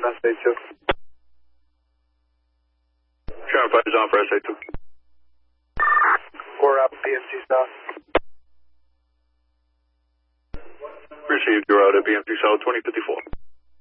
SA2. Sherman 5 is on for SA2. 4 up, BMC South. Received, you're out at BMC South 2054.